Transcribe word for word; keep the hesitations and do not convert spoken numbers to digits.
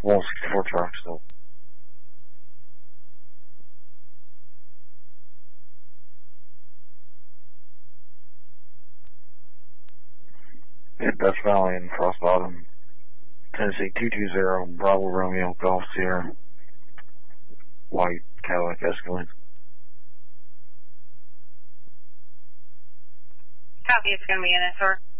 one sixty-four truck still. Yeah, Dutch Valley and Frost Bottom. Tennessee two two zero, Bravo Romeo, Golf Sierra, white Cadillac Escalade. Copy, it's going to be in it, sir.